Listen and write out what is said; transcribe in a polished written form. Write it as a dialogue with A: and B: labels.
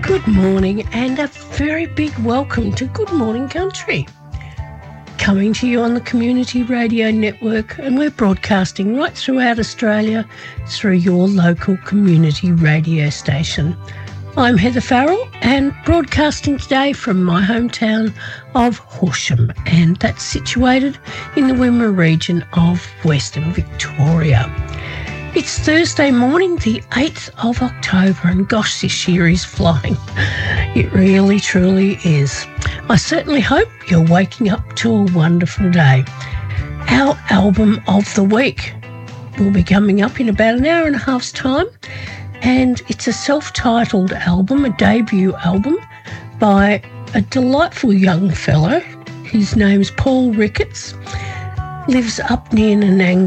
A: Good morning and a very big welcome to Good Morning Country. Coming to you on the Community Radio Network, and we're broadcasting right throughout Australia through your local community radio station. I'm Heather Farrell and broadcasting today from my hometown of Horsham, and that's situated in the Wimmera region of Western Victoria. It's Thursday morning, the 8th of October, and gosh, this year is flying. It really, truly is. I certainly hope you're waking up to a wonderful day. Our album of the week will be coming up in about an hour and a half's time, and it's a self-titled album, a debut album by a delightful young fellow. His name's Paul Ricketts, lives up near Nanango